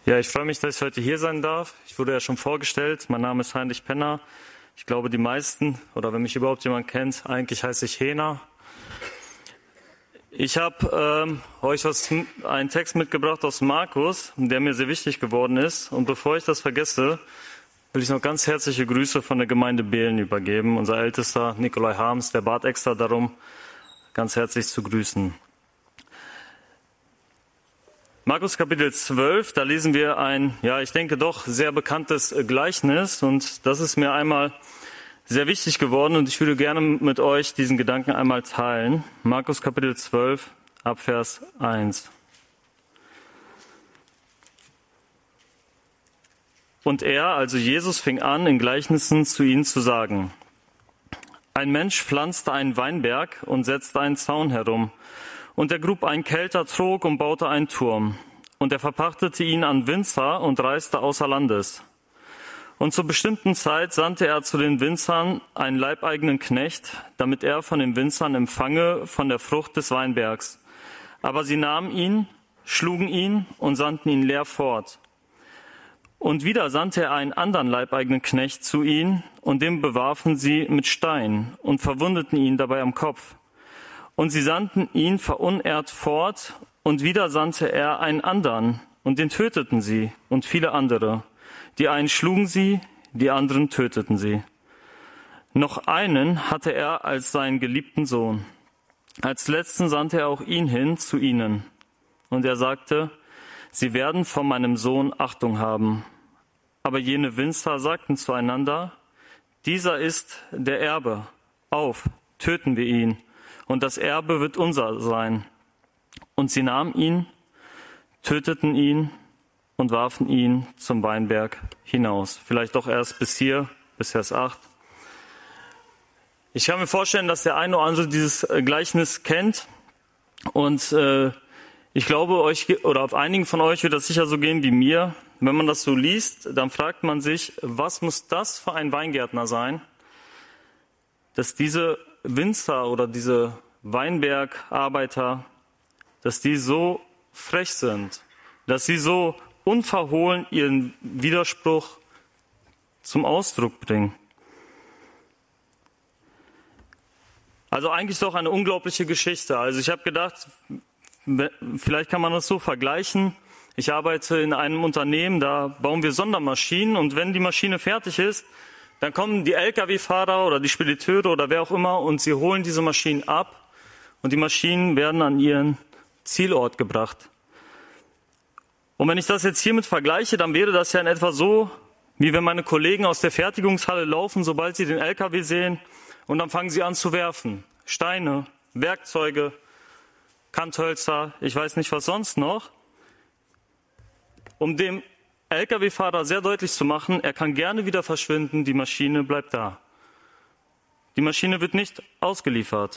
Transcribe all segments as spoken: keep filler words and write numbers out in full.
Ja, ich freue mich, dass ich heute hier sein darf. Ich wurde ja schon vorgestellt. Mein Name ist Heinrich Penner. Ich glaube, die meisten, oder wenn mich überhaupt jemand kennt, eigentlich heiße ich Hena. Ich habe ähm, euch was, einen Text mitgebracht aus Markus, der mir sehr wichtig geworden ist. Und bevor ich das vergesse, will ich noch ganz herzliche Grüße von der Gemeinde Behlen übergeben. Unser Ältester Nikolai Harms, der bat extra darum, ganz herzlich zu grüßen. Markus Kapitel zwölf, da lesen wir ein, ja, ich denke doch sehr bekanntes Gleichnis, und das ist mir einmal sehr wichtig geworden, und ich würde gerne mit euch diesen Gedanken einmal teilen. Markus Kapitel zwölf, ab Vers eins. Und er, also Jesus, fing an, in Gleichnissen zu ihnen zu sagen: Ein Mensch pflanzte einen Weinberg und setzte einen Zaun herum. Und er grub einen Keltertrog und baute einen Turm. Und er verpachtete ihn an Winzer und reiste außer Landes. Und zur bestimmten Zeit sandte er zu den Winzern einen leibeigenen Knecht, damit er von den Winzern empfange von der Frucht des Weinbergs. Aber sie nahmen ihn, schlugen ihn und sandten ihn leer fort. Und wieder sandte er einen anderen leibeigenen Knecht zu ihnen, und den bewarfen sie mit Steinen und verwundeten ihn dabei am Kopf. Und sie sandten ihn verunehrt fort, und wieder sandte er einen anderen, und den töteten sie und viele andere. Die einen schlugen sie, die anderen töteten sie. Noch einen hatte er als seinen geliebten Sohn. Als letzten sandte er auch ihn hin zu ihnen. Und er sagte: Sie werden von meinem Sohn Achtung haben. Aber jene Winzer sagten zueinander: Dieser ist der Erbe. Auf, töten wir ihn. Und das Erbe wird unser sein. Und sie nahmen ihn, töteten ihn und warfen ihn zum Weinberg hinaus. Vielleicht doch erst bis hier, bis Vers acht. Ich kann mir vorstellen, dass der eine oder andere dieses Gleichnis kennt. Und äh, ich glaube, euch oder auf einigen von euch wird das sicher so gehen wie mir. Wenn man das so liest, dann fragt man sich, was muss das für ein Weingärtner sein, dass diese Winzer oder diese Weinbergarbeiter, dass die so frech sind, dass sie so unverhohlen ihren Widerspruch zum Ausdruck bringen. Also eigentlich doch eine unglaubliche Geschichte. Also ich habe gedacht, vielleicht kann man das so vergleichen. Ich arbeite in einem Unternehmen, da bauen wir Sondermaschinen, und wenn die Maschine fertig ist, dann kommen die L K W-Fahrer oder die Spediteure oder wer auch immer, und sie holen diese Maschinen ab, und die Maschinen werden an ihren Zielort gebracht. Und wenn ich das jetzt hiermit vergleiche, dann wäre das ja in etwa so, wie wenn meine Kollegen aus der Fertigungshalle laufen, sobald sie den L K W sehen, und dann fangen sie an zu werfen. Steine, Werkzeuge, Kanthölzer, ich weiß nicht was sonst noch, um dem L K W-Fahrer sehr deutlich zu machen, er kann gerne wieder verschwinden, die Maschine bleibt da. Die Maschine wird nicht ausgeliefert.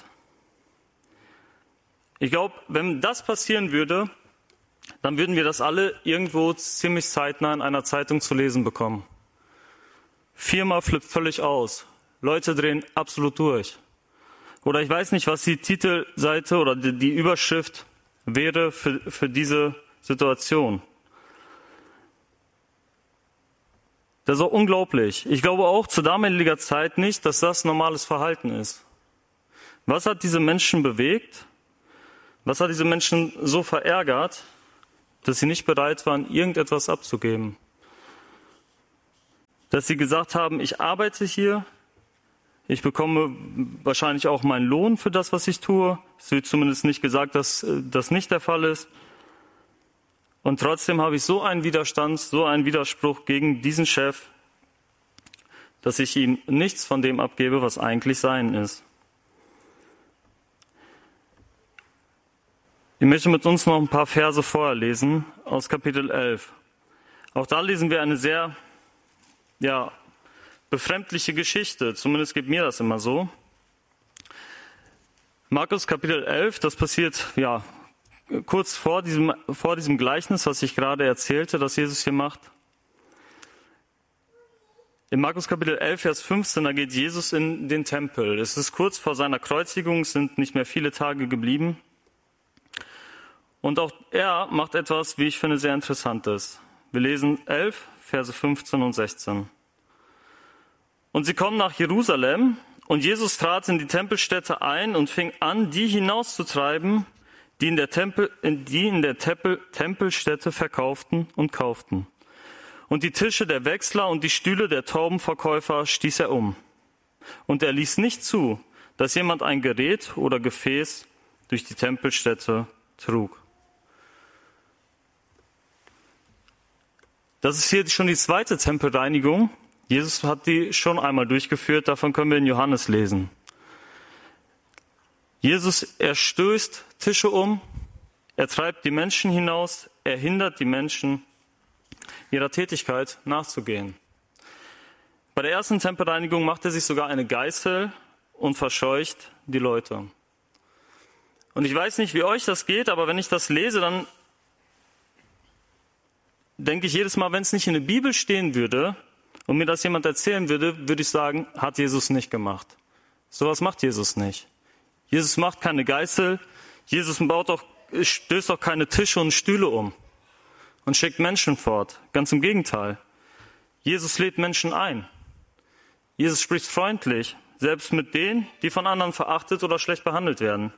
Ich glaube, wenn das passieren würde, dann würden wir das alle irgendwo ziemlich zeitnah in einer Zeitung zu lesen bekommen. Firma flippt völlig aus. Leute drehen absolut durch. Oder ich weiß nicht, was die Titelseite oder die, die Überschrift wäre für, für diese Situation. Das ist auch unglaublich. Ich glaube auch zu damaliger Zeit nicht, dass das normales Verhalten ist. Was hat diese Menschen bewegt? Was hat diese Menschen so verärgert, dass sie nicht bereit waren, irgendetwas abzugeben? Dass sie gesagt haben, ich arbeite hier, ich bekomme wahrscheinlich auch meinen Lohn für das, was ich tue. Es wird zumindest nicht gesagt, dass das nicht der Fall ist. Und trotzdem habe ich so einen Widerstand, so einen Widerspruch gegen diesen Chef, dass ich ihm nichts von dem abgebe, was eigentlich sein ist. Ich möchte mit uns noch ein paar Verse vorher lesen aus Kapitel elf. Auch da lesen wir eine sehr, ja, befremdliche Geschichte. Zumindest geht mir das immer so. Markus Kapitel elf, das passiert, ja, kurz vor diesem, vor diesem Gleichnis, was ich gerade erzählte, das Jesus hier macht. In Markus Kapitel elf, Vers fünfzehn, da geht Jesus in den Tempel. Es ist kurz vor seiner Kreuzigung, es sind nicht mehr viele Tage geblieben. Und auch er macht etwas, wie ich finde, sehr Interessantes. Wir lesen elf, Verse fünfzehn und sechzehn. Und sie kommen nach Jerusalem, und Jesus trat in die Tempelstätte ein und fing an, die hinauszutreiben, die in der, Tempel, die in der Tempel, Tempelstätte verkauften und kauften. Und die Tische der Wechsler und die Stühle der Taubenverkäufer stieß er um. Und er ließ nicht zu, dass jemand ein Gerät oder Gefäß durch die Tempelstätte trug. Das ist hier schon die zweite Tempelreinigung. Jesus hat die schon einmal durchgeführt, davon können wir in Johannes lesen. Jesus, er stößt Tische um, er treibt die Menschen hinaus, er hindert die Menschen, ihrer Tätigkeit nachzugehen. Bei der ersten Tempelreinigung macht er sich sogar eine Geißel und verscheucht die Leute. Und ich weiß nicht, wie euch das geht, aber wenn ich das lese, dann denke ich jedes Mal, wenn es nicht in der Bibel stehen würde, und mir das jemand erzählen würde, würde ich sagen, hat Jesus nicht gemacht. Sowas macht Jesus nicht. Jesus macht keine Geißel, Jesus baut auch, stößt auch keine Tische und Stühle um und schickt Menschen fort. Ganz im Gegenteil. Jesus lädt Menschen ein. Jesus spricht freundlich, selbst mit denen, die von anderen verachtet oder schlecht behandelt werden.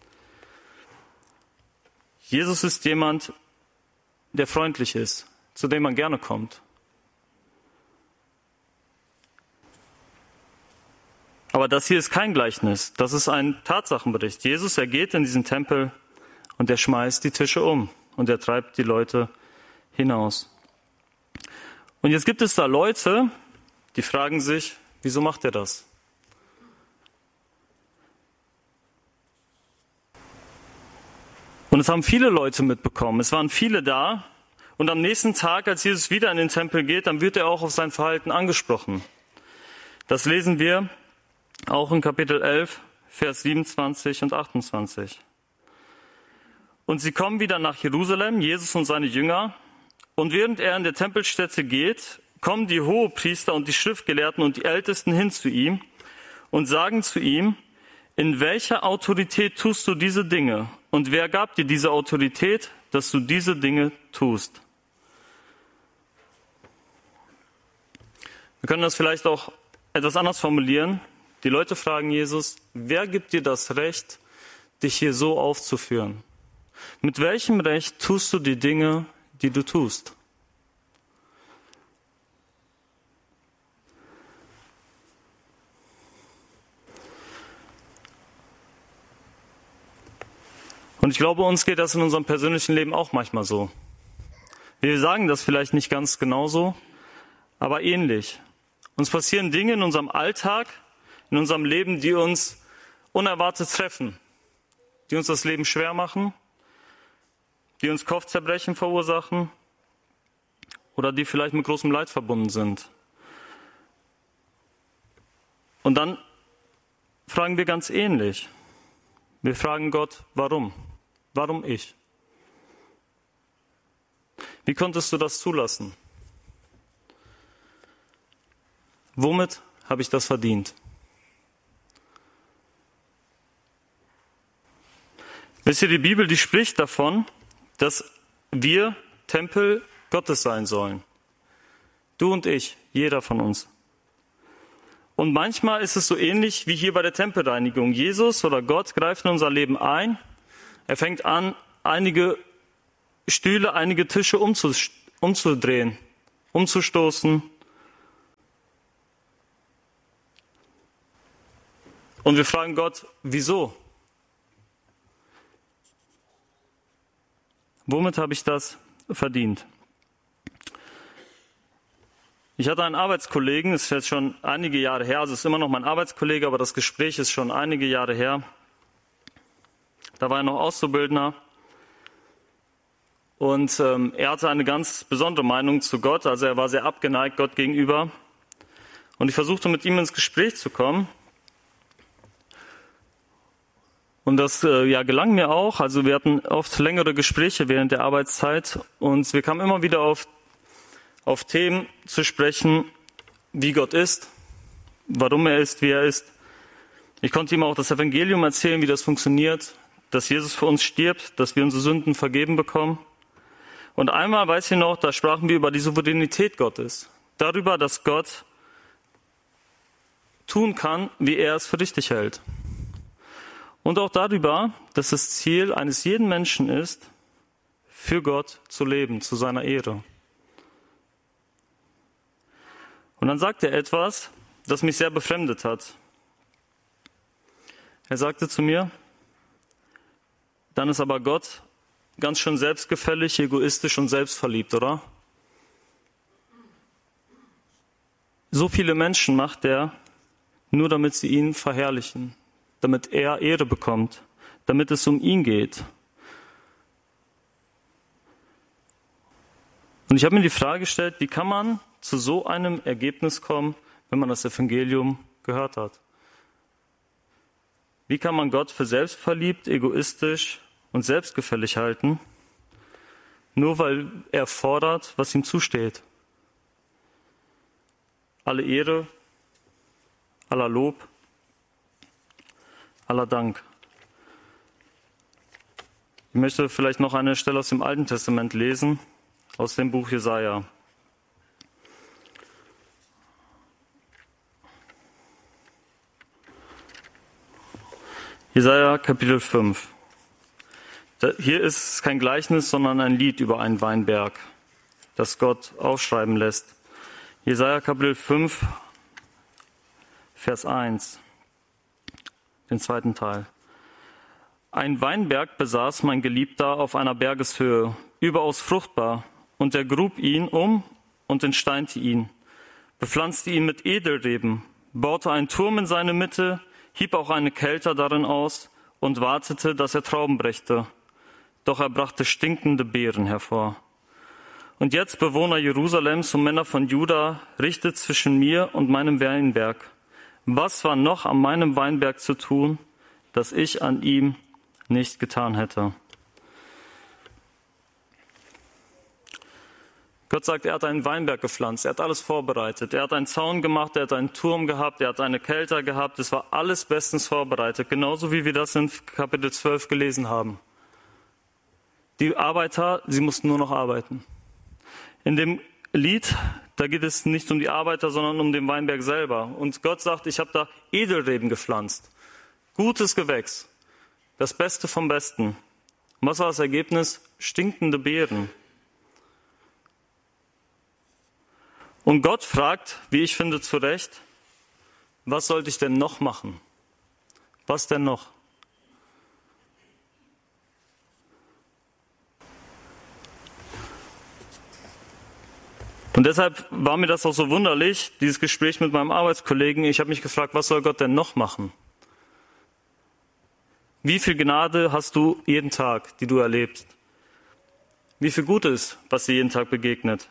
Jesus ist jemand, der freundlich ist, zu dem man gerne kommt. Aber das hier ist kein Gleichnis, das ist ein Tatsachenbericht. Jesus, er geht in diesen Tempel und er schmeißt die Tische um und er treibt die Leute hinaus. Und jetzt gibt es da Leute, die fragen sich, wieso macht er das? Und es haben viele Leute mitbekommen, es waren viele da und am nächsten Tag, als Jesus wieder in den Tempel geht, dann wird er auch auf sein Verhalten angesprochen. Das lesen wir auch in Kapitel elf, Vers siebenundzwanzig und achtundzwanzig. Und sie kommen wieder nach Jerusalem, Jesus und seine Jünger. Und während er in der Tempelstätte geht, kommen die Hohepriester und die Schriftgelehrten und die Ältesten hin zu ihm und sagen zu ihm, in welcher Autorität tust du diese Dinge? Und wer gab dir diese Autorität, dass du diese Dinge tust? Wir können das vielleicht auch etwas anders formulieren. Die Leute fragen Jesus, wer gibt dir das Recht, dich hier so aufzuführen? Mit welchem Recht tust du die Dinge, die du tust? Und ich glaube, uns geht das in unserem persönlichen Leben auch manchmal so. Wir sagen das vielleicht nicht ganz genauso, aber ähnlich. Uns passieren Dinge in unserem Alltag, in unserem Leben, die uns unerwartet treffen, die uns das Leben schwer machen, die uns Kopfzerbrechen verursachen oder die vielleicht mit großem Leid verbunden sind. Und dann fragen wir ganz ähnlich. Wir fragen Gott, warum? Warum ich? Wie konntest du das zulassen? Womit habe ich das verdient? Wisst ihr, die Bibel, die spricht davon, dass wir Tempel Gottes sein sollen. Du und ich, jeder von uns. Und manchmal ist es so ähnlich wie hier bei der Tempelreinigung. Jesus oder Gott greift in unser Leben ein. Er fängt an, einige Stühle, einige Tische umzudrehen, umzustoßen. Und wir fragen Gott, wieso? Womit habe ich das verdient? Ich hatte einen Arbeitskollegen, das ist jetzt schon einige Jahre her, also es ist immer noch mein Arbeitskollege, aber das Gespräch ist schon einige Jahre her. Da war er noch Auszubildender und ähm, er hatte eine ganz besondere Meinung zu Gott, also er war sehr abgeneigt Gott gegenüber. Und ich versuchte mit ihm ins Gespräch zu kommen. Und das äh, ja, gelang mir auch. Also wir hatten oft längere Gespräche während der Arbeitszeit und wir kamen immer wieder auf, auf Themen zu sprechen, wie Gott ist, warum er ist, wie er ist. Ich konnte ihm auch das Evangelium erzählen, wie das funktioniert, dass Jesus für uns stirbt, dass wir unsere Sünden vergeben bekommen. Und einmal, weiß ich noch, da sprachen wir über die Souveränität Gottes. Darüber, dass Gott tun kann, wie er es für richtig hält. Und auch darüber, dass das Ziel eines jeden Menschen ist, für Gott zu leben, zu seiner Ehre. Und dann sagt er etwas, das mich sehr befremdet hat. Er sagte zu mir, dann ist aber Gott ganz schön selbstgefällig, egoistisch und selbstverliebt, oder? So viele Menschen macht er, nur damit sie ihn verherrlichen, damit er Ehre bekommt, damit es um ihn geht. Und ich habe mir die Frage gestellt, wie kann man zu so einem Ergebnis kommen, wenn man das Evangelium gehört hat? Wie kann man Gott für selbstverliebt, egoistisch und selbstgefällig halten, nur weil er fordert, was ihm zusteht? Alle Ehre, aller Lob, aller Dank. Ich möchte vielleicht noch eine Stelle aus dem Alten Testament lesen, aus dem Buch Jesaja. Jesaja Kapitel fünf. Hier ist kein Gleichnis, sondern ein Lied über einen Weinberg, das Gott aufschreiben lässt. Jesaja Kapitel fünf, Vers eins, den zweiten Teil. Ein Weinberg besaß mein Geliebter auf einer Bergeshöhe, überaus fruchtbar, und er grub ihn um und entsteinte ihn, bepflanzte ihn mit Edelreben, baute einen Turm in seine Mitte, hieb auch eine Kelter darin aus und wartete, dass er Trauben brächte. Doch er brachte stinkende Beeren hervor. Und jetzt, Bewohner Jerusalems und Männer von Juda, richtet zwischen mir und meinem Weinberg. Was war noch an meinem Weinberg zu tun, das ich an ihm nicht getan hätte? Gott sagt, er hat einen Weinberg gepflanzt, er hat alles vorbereitet. Er hat einen Zaun gemacht, er hat einen Turm gehabt, er hat eine Kelter gehabt. Es war alles bestens vorbereitet, genauso wie wir das in Kapitel zwölf gelesen haben. Die Arbeiter, sie mussten nur noch arbeiten. In dem Lied, da geht es nicht um die Arbeiter, sondern um den Weinberg selber. Und Gott sagt, ich habe da Edelreben gepflanzt. Gutes Gewächs. Das Beste vom Besten. Und was war das Ergebnis? Stinkende Beeren. Und Gott fragt, wie ich finde, zu Recht, was sollte ich denn noch machen? Was denn noch? Und deshalb war mir das auch so wunderlich, dieses Gespräch mit meinem Arbeitskollegen. Ich habe mich gefragt, was soll Gott denn noch machen? Wie viel Gnade hast du jeden Tag, die du erlebst? Wie viel Gutes, was dir jeden Tag begegnet?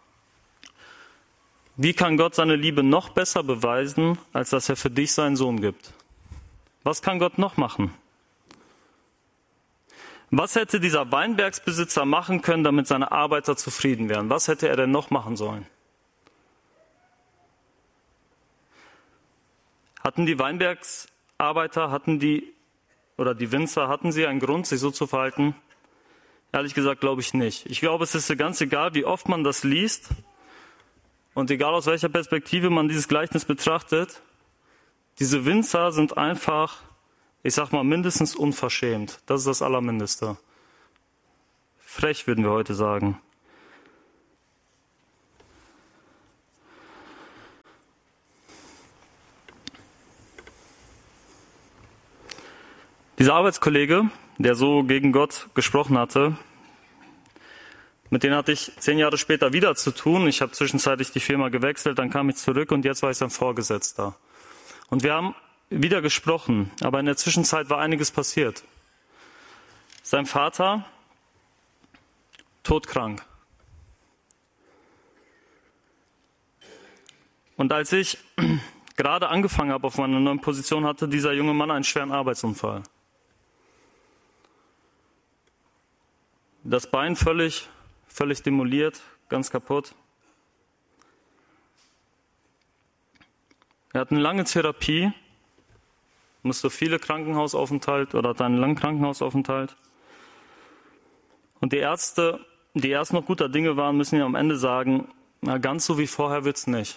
Wie kann Gott seine Liebe noch besser beweisen, als dass er für dich seinen Sohn gibt? Was kann Gott noch machen? Was hätte dieser Weinbergsbesitzer machen können, damit seine Arbeiter zufrieden wären? Was hätte er denn noch machen sollen? Hatten die Weinbergsarbeiter, hatten die, oder die Winzer, hatten sie einen Grund, sich so zu verhalten? Ehrlich gesagt, glaube ich nicht. Ich glaube, es ist ganz egal, wie oft man das liest und egal aus welcher Perspektive man dieses Gleichnis betrachtet, diese Winzer sind einfach, ich sag mal, mindestens unverschämt. Das ist das Allermindeste. Frech, würden wir heute sagen. Dieser Arbeitskollege, der so gegen Gott gesprochen hatte, mit dem hatte ich zehn Jahre später wieder zu tun. Ich habe zwischenzeitlich die Firma gewechselt, dann kam ich zurück und jetzt war ich sein Vorgesetzter. Und wir haben wieder gesprochen, aber in der Zwischenzeit war einiges passiert. Sein Vater, todkrank. Und als ich gerade angefangen habe auf meiner neuen Position, hatte dieser junge Mann einen schweren Arbeitsunfall. Das Bein völlig, völlig demoliert, ganz kaputt. Er hat eine lange Therapie, musste viele Krankenhausaufenthalt oder hat einen langen Krankenhausaufenthalt. Und die Ärzte die erst noch guter Dinge waren, müssen ja am Ende sagen, na, ganz so wie vorher wird's nicht.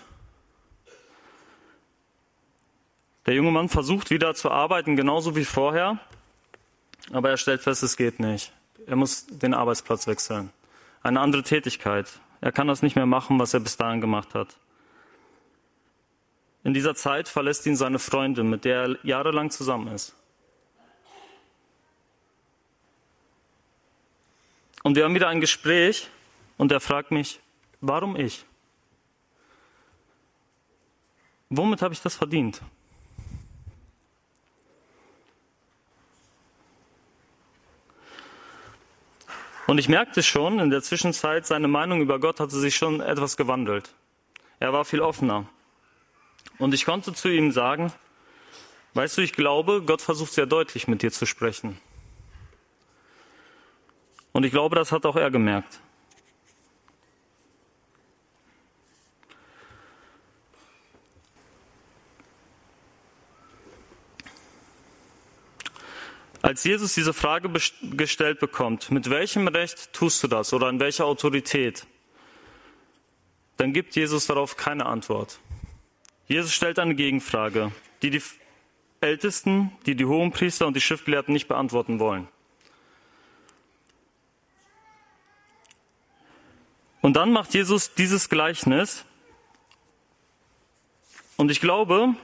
Der junge Mann versucht wieder zu arbeiten, genauso wie vorher, aber er stellt fest, es geht nicht. Er muss den Arbeitsplatz wechseln. Eine andere Tätigkeit. Er kann das nicht mehr machen, was er bis dahin gemacht hat. In dieser Zeit verlässt ihn seine Freundin, mit der er jahrelang zusammen ist. Und wir haben wieder ein Gespräch und er fragt mich, warum ich? Womit habe ich das verdient? Und ich merkte schon, in der Zwischenzeit, seine Meinung über Gott hatte sich schon etwas gewandelt. Er war viel offener. Und ich konnte zu ihm sagen, weißt du, ich glaube, Gott versucht sehr deutlich mit dir zu sprechen. Und ich glaube, das hat auch er gemerkt. Als Jesus diese Frage gestellt bekommt, mit welchem Recht tust du das oder in welcher Autorität, dann gibt Jesus darauf keine Antwort. Jesus stellt eine Gegenfrage, die die Ältesten, die die Hohenpriester und die Schriftgelehrten nicht beantworten wollen. Und dann macht Jesus dieses Gleichnis. Und ich glaube,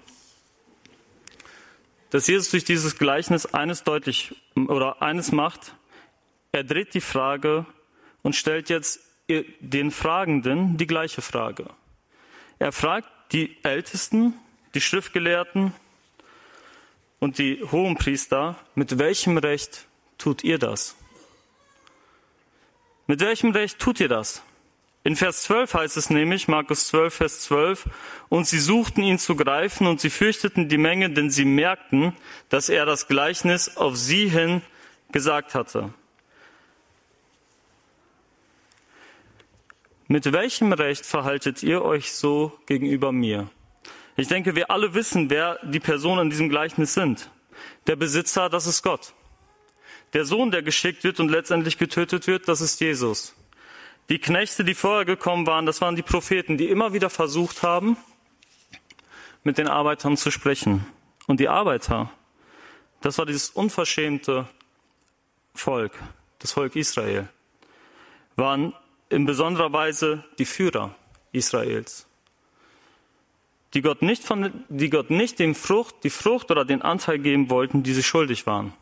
dass Jesus durch dieses Gleichnis eines deutlich oder eines macht. Er dreht die Frage und stellt jetzt den Fragenden die gleiche Frage. Er fragt die Ältesten, die Schriftgelehrten und die Hohenpriester, mit welchem Recht tut ihr das? Mit welchem Recht tut ihr das? In Vers zwölf heißt es nämlich, Markus zwölf, Vers zwölf, und sie suchten ihn zu greifen und sie fürchteten die Menge, denn sie merkten, dass er das Gleichnis auf sie hin gesagt hatte. Mit welchem Recht verhaltet ihr euch so gegenüber mir? Ich denke, wir alle wissen, wer die Personen in diesem Gleichnis sind. Der Besitzer, das ist Gott. Der Sohn, der geschickt wird und letztendlich getötet wird, das ist Jesus. Die Knechte, die vorher gekommen waren, das waren die Propheten, die immer wieder versucht haben, mit den Arbeitern zu sprechen. Und die Arbeiter, das war dieses unverschämte Volk, das Volk Israel, waren in besonderer Weise die Führer Israels, die Gott nicht von, die Gott nicht dem Frucht, die Frucht oder den Anteil geben wollten, die sie schuldig waren.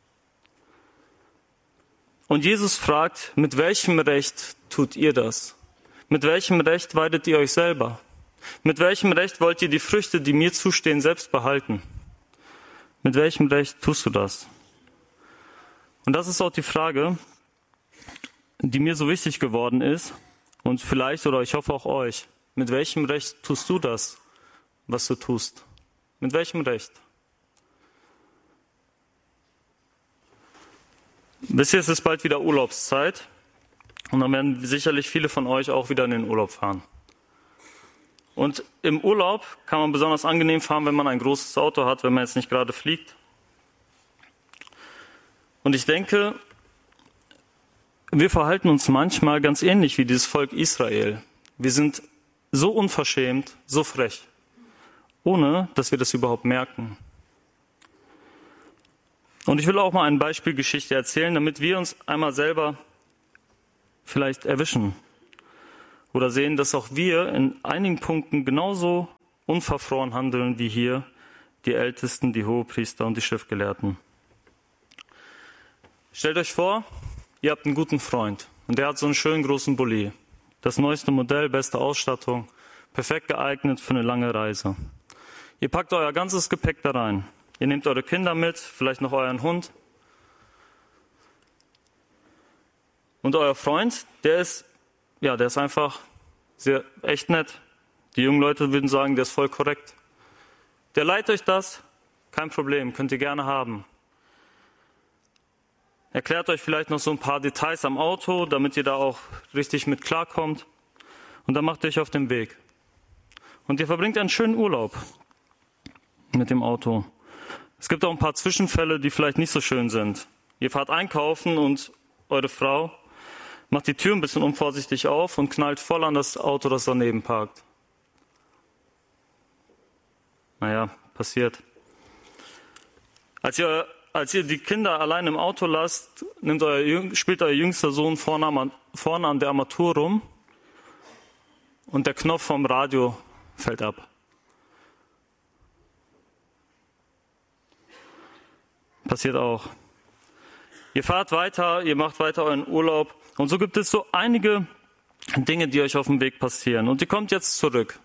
Und Jesus fragt, mit welchem Recht tut ihr das? Mit welchem Recht weidet ihr euch selber? Mit welchem Recht wollt ihr die Früchte, die mir zustehen, selbst behalten? Mit welchem Recht tust du das? Und das ist auch die Frage, die mir so wichtig geworden ist und vielleicht, oder ich hoffe auch euch, mit welchem Recht tust du das, was du tust? Mit welchem Recht? Wisst ihr, es ist bald wieder Urlaubszeit und dann werden sicherlich viele von euch auch wieder in den Urlaub fahren. Und im Urlaub kann man besonders angenehm fahren, wenn man ein großes Auto hat, wenn man jetzt nicht gerade fliegt. Und ich denke, wir verhalten uns manchmal ganz ähnlich wie dieses Volk Israel. Wir sind so unverschämt, so frech, ohne dass wir das überhaupt merken. Und ich will auch mal eine Beispielgeschichte erzählen, damit wir uns einmal selber vielleicht erwischen oder sehen, dass auch wir in einigen Punkten genauso unverfroren handeln wie hier die Ältesten, die Hohepriester und die Schriftgelehrten. Stellt euch vor, ihr habt einen guten Freund und der hat so einen schönen großen Bulli. Das neueste Modell, beste Ausstattung, perfekt geeignet für eine lange Reise. Ihr packt euer ganzes Gepäck da rein. Ihr nehmt eure Kinder mit, vielleicht noch euren Hund. Und euer Freund, der ist, ja, der ist einfach sehr, echt nett. Die jungen Leute würden sagen, der ist voll korrekt. Der leiht euch das, kein Problem, könnt ihr gerne haben. Erklärt euch vielleicht noch so ein paar Details am Auto, damit ihr da auch richtig mit klarkommt. Und dann macht ihr euch auf den Weg. Und ihr verbringt einen schönen Urlaub mit dem Auto. Es gibt auch ein paar Zwischenfälle, die vielleicht nicht so schön sind. Ihr fahrt einkaufen und eure Frau macht die Tür ein bisschen unvorsichtig auf und knallt voll an das Auto, das daneben parkt. Naja, passiert. Als ihr, als ihr die Kinder allein im Auto lasst, nimmt euer, spielt euer jüngster Sohn vorne, vorne an der Armatur rum und der Knopf vom Radio fällt ab. Passiert auch. Ihr fahrt weiter, ihr macht weiter euren Urlaub und so gibt es so einige Dinge, die euch auf dem Weg passieren. Und ihr kommt jetzt zurück.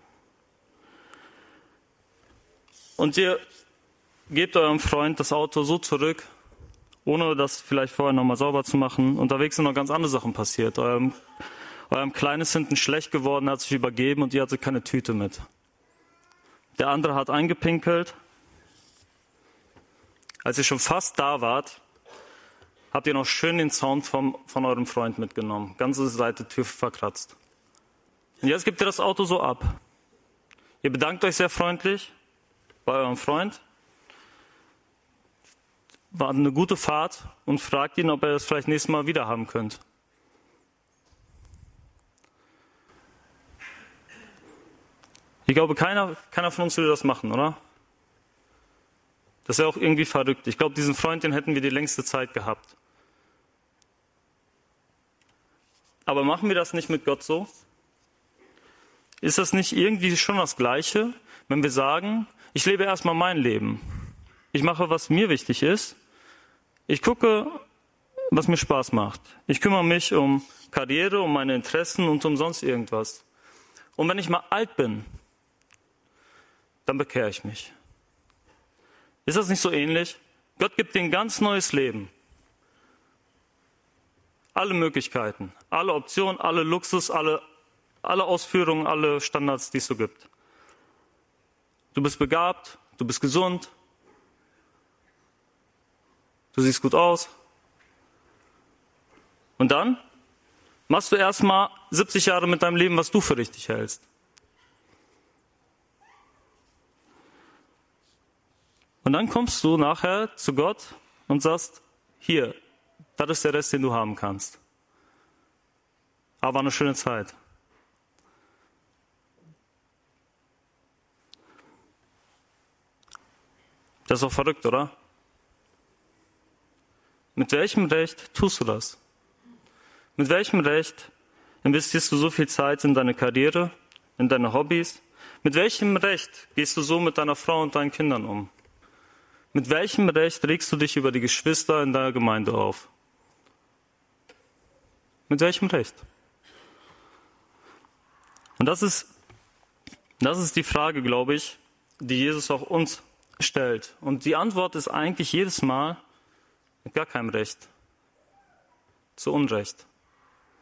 Und ihr gebt eurem Freund das Auto so zurück, ohne das vielleicht vorher nochmal sauber zu machen. Unterwegs sind noch ganz andere Sachen passiert. Eurem, eurem Kleinen ist hinten schlecht geworden, er hat sich übergeben und ihr hattet keine Tüte mit. Der andere hat eingepinkelt. Als ihr schon fast da wart, habt ihr noch schön den Zaun vom, von eurem Freund mitgenommen. Ganze Seite Tür verkratzt. Und jetzt gebt ihr das Auto so ab. Ihr bedankt euch sehr freundlich bei eurem Freund. War eine gute Fahrt und fragt ihn, ob er das vielleicht nächstes Mal wieder haben könnt. Ich glaube, keiner, keiner von uns würde das machen, oder? Das ist ja auch irgendwie verrückt. Ich glaube, diesen Freund, den hätten wir die längste Zeit gehabt. Aber machen wir das nicht mit Gott so? Ist das nicht irgendwie schon das Gleiche, wenn wir sagen, ich lebe erstmal mein Leben. Ich mache, was mir wichtig ist. Ich gucke, was mir Spaß macht. Ich kümmere mich um Karriere, um meine Interessen und um sonst irgendwas. Und wenn ich mal alt bin, dann bekehre ich mich. Ist das nicht so ähnlich? Gott gibt dir ein ganz neues Leben. Alle Möglichkeiten, alle Optionen, alle Luxus, alle, alle Ausführungen, alle Standards, die es so gibt. Du bist begabt, du bist gesund, du siehst gut aus. Und dann machst du erstmal siebzig Jahre mit deinem Leben, was du für richtig hältst. Und dann kommst du nachher zu Gott und sagst, hier, das ist der Rest, den du haben kannst. Aber eine schöne Zeit. Das ist doch verrückt, oder? Mit welchem Recht tust du das? Mit welchem Recht investierst du so viel Zeit in deine Karriere, in deine Hobbys? Mit welchem Recht gehst du so mit deiner Frau und deinen Kindern um? Mit welchem Recht regst du dich über die Geschwister in deiner Gemeinde auf? Mit welchem Recht? Und das ist, das ist die Frage, glaube ich, die Jesus auch uns stellt. Und die Antwort ist eigentlich jedes Mal mit gar keinem Recht. Zu Unrecht.